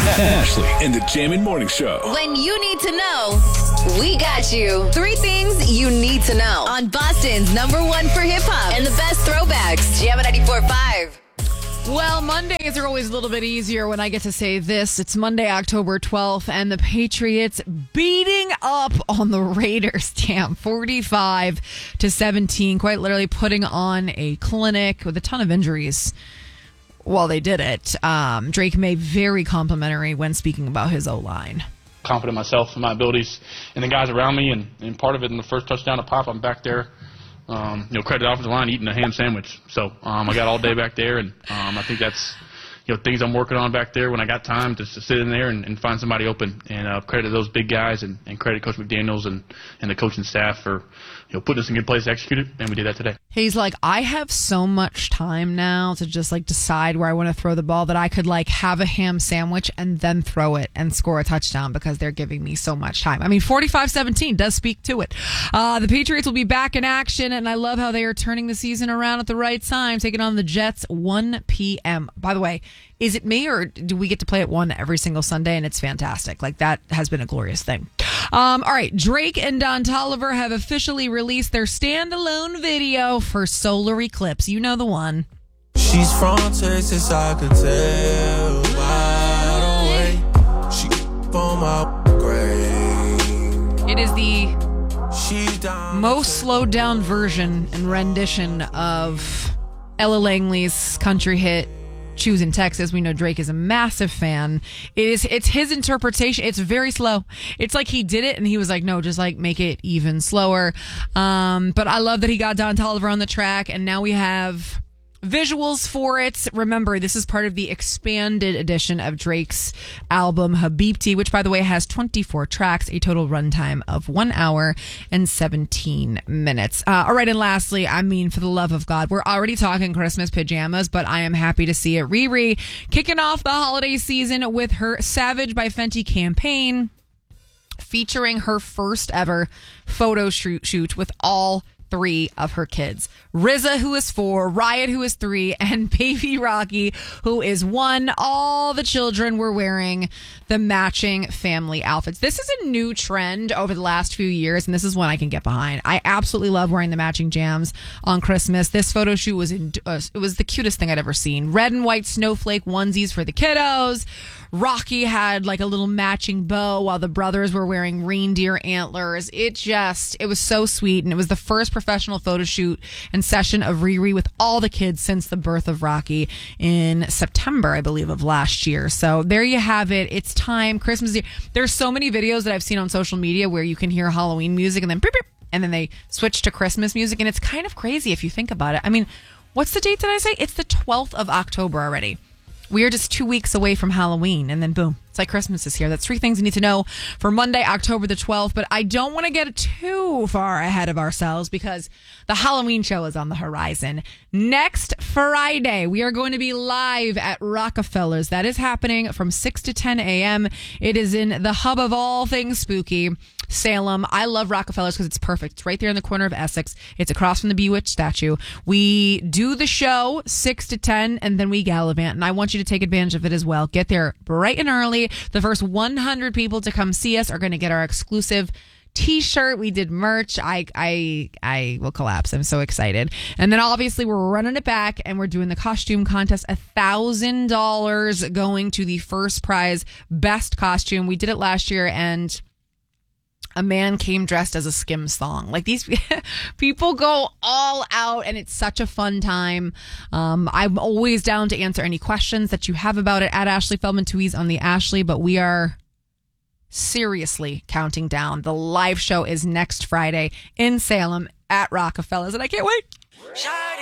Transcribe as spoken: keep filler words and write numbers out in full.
Ashley and the Jammin' Morning Show. When you need to know, we got you. Three things you need to know on Boston's number one for hip-hop and the best throwbacks. Jammin' ninety-four point five. Well, Mondays are always a little bit easier when I get to say this. It's Monday, October twelfth, and the Patriots beating up on the Raiders, damn, forty-five to seventeen, quite literally putting on a clinic with a ton of injuries while they did it. Um, Drake May, very complimentary when speaking about his O-line. Confident in myself and my abilities and the guys around me, and, and part of it in the first touchdown to Pop, I'm back there. Um, you know, credit offensive line eating a ham sandwich. So um, I got all day back there, and um, I think that's, you know, things I'm working on back there when I got time to, to sit in there and, and find somebody open. And uh, credit those big guys, and, and credit Coach McDaniels and, and the coaching staff for, you know, putting us in good place to execute it, and we did that today. He's like, I have so much time now to just like decide where I want to throw the ball that I could like have a ham sandwich and then throw it and score a touchdown because they're giving me so much time. I mean, forty-five seventeen does speak to it. Uh, the Patriots will be back in action, and I love how they are turning the season around at the right time, taking on the Jets one p.m. By the way, is it me or do we get to play at one every single Sunday? And it's fantastic. Like, that has been a glorious thing. Um, all right. Drake and Don Toliver have officially released their standalone video for Solar Eclipse. You know the one. She's from Texas, I could tell by the way she from my grave. It is the most slowed down version and rendition of Ella Langley's country hit Choosing Texas. We know Drake is a massive fan. It is, it's his interpretation. It's very slow. It's like he did it and he was like, no, just like make it even slower. Um, but I love that he got Don Toliver on the track, and now we have visuals for it. Remember, this is part of the expanded edition of Drake's album Habibti, which, by the way, has twenty-four tracks, a total runtime of one hour and seventeen minutes. Uh, all right, and lastly, I mean, for the love of God, we're already talking Christmas pajamas, but I am happy to see it. Riri kicking off the holiday season with her Savage by Fenty campaign, featuring her first ever photo shoot, shoot with all three of her kids. R Z A, who is four, Riot, who is three, and baby Rocky, who is one. All the children were wearing the matching family outfits. This is a new trend over the last few years, and this is one I can get behind. I absolutely love wearing the matching jams on Christmas. This photo shoot was in, uh, it was the cutest thing I'd ever seen. Red and white snowflake onesies for the kiddos. Rocky had like a little matching bow while the brothers were wearing reindeer antlers. It just, it was so sweet. And it was the first professional photo shoot and session of Riri with all the kids since the birth of Rocky in September, I believe, of last year. So there you have it. It's time. Christmas. There's so many videos that I've seen on social media where you can hear Halloween music and then beep, beep, and then they switch to Christmas music. And it's kind of crazy if you think about it. I mean, what's the date that I say? It's the twelfth of October already. We are just two weeks away from Halloween, and then boom, it's like Christmas is here. That's three things you need to know for Monday, October the twelfth. But I don't want to get too far ahead of ourselves because the Halloween show is on the horizon. Next Friday, we are going to be live at Rockefeller's. That is happening from six to ten a.m. It is in the hub of all things spooky, Salem. I love Rockefeller's because it's perfect. It's right there in the corner of Essex. It's across from the Bewitched statue. We do the show six to ten, and then we gallivant. And I want you to take advantage of it as well. Get there bright and early. The first one hundred people to come see us are going to get our exclusive T-shirt. We did merch. I I I will collapse. I'm so excited. And then obviously we're running it back and we're doing the costume contest. A thousand dollars going to the first prize, best costume. We did it last year and a man came dressed as a Skims thong. Like, these people go all out, and it's such a fun time. Um, I'm always down to answer any questions that you have about it at Ashley Feldman Tweez on the Ashley, but we are seriously counting down. The live show is next Friday in Salem at Rockefeller's, and I can't wait.